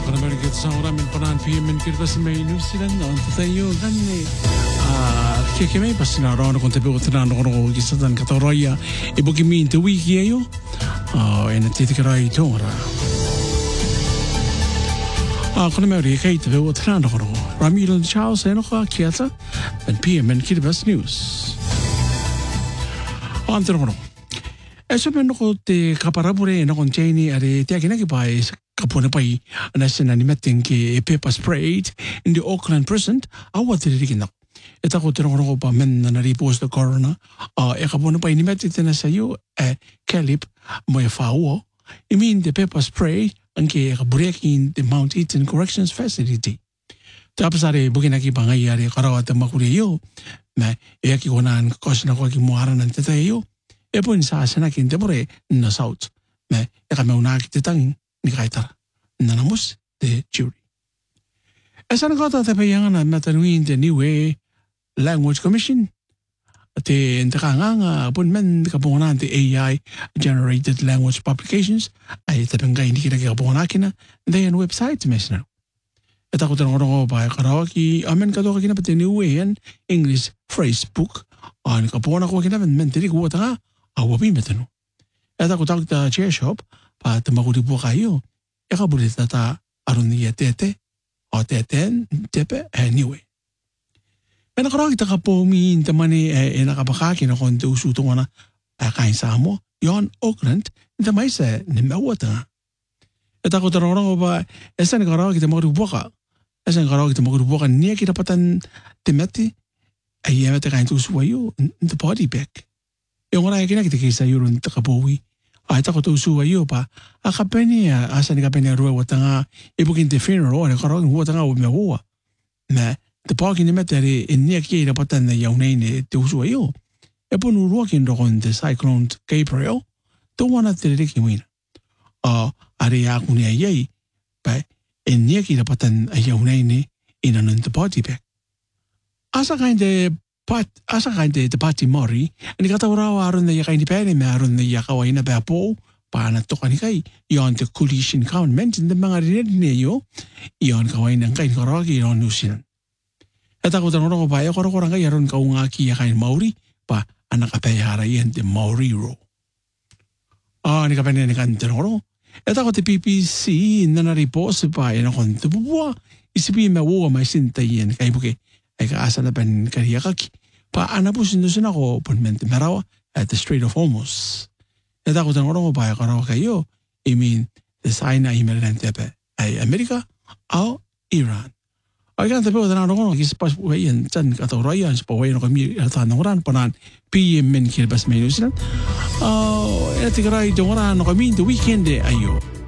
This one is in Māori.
Kana mari kita sangora min panan PM min kita semai New Zealand on tayo ganne keke mai pasina ron kon te pego tana no gisatan katoroya e boki min te wiki ayo ena te karai tora kana mari kai te pego tana no Ramiro Charles eno ka kiata and PM min kita news on te no eso men no te kaparapure no kon chaini are te akina ki pai kapone pai national meeting ke pepper sprayed in the Auckland prison awa te rikina eta ko te rongo pa men na repost the corona e kapone pai ni meeting tena sayo Calip mo e fao I mean the pepper spray anke breaking the Mount Eaton Corrections Facility tapasare bukina ki bangai are karawa te makure yo na e ki konan kosna ko ki moara nan te yo e pun sa sana ki ndebore na south me e ka meuna ki te tang ni kaitara nanamus de jury. Esa na kota te peyangan na matanuin te Niue Language Commission te ntakanganga pun men kapongan te AI generated language publications ay te pengay ni kina kapongan akina then website mesna. Eta ko tano ko ba karaoke amen ka to kina pati Niue and English phrase book an kapongan ko kina men te ko ta awabi metano. Eta ko tak ta chair shop pa te maguri po kayo e ka buli tata aron ni tete o teten tepe anyway. E nakaraki ta ka po min te mani e nakabakaki na kon te usuto na kain sa mo yon Auckland te mai se ni mawata. E ta ko tarong ko ba esa nakaraki te maguri buka esa nakaraki te maguri buka ni kita patan te meti ai e mete kain tu suwayo the body bag. E ngora kina kita kisa yurun ta ka po wi ai ta ko tu su ayo pa a kapeni asa ni kapeni ro watanga e bukin te funeral o ka ro watanga o me ho na te parking ni metere in ni ki ra patan na yau nei ne te su ayo e ponu ro kin ro on the cyclone Gabriel to wana te re ki wina are ya ku ni ai pa in ni ki ra patan a yau nei ne in an the party back asa kainde asa kainde te pati mori ni kata ora aron na yakai ni pene me aron na yakawai na bapo pa na to kanikai yon te coalition government in the mga rinne yo yon kawai nang kain koraki yon New Zealand eta ko tano ko ba ko ko rangai aron ka unga ki yakai Maori pa anak apa hara yen te Maori ro ni ka pene ni kan tano eta ko te PPC na report pa ina kon te bua isipi me wo mai sinta yen kai buke ai ka asa na pen kariakaki pa anapusin doon ako punmente marawa at the Strait of Hormuz. Eta ko tanong ko pa karawa kayo I mean the sign na email na tepe ay Amerika o Iran. Ay kan tepe ko tanong ko kispas wayan chan katawrayan sa pawayan ko mi tanong ran panan PM men kilbas may New Zealand. Eti karay tanong ran ko mi the weekend ayo.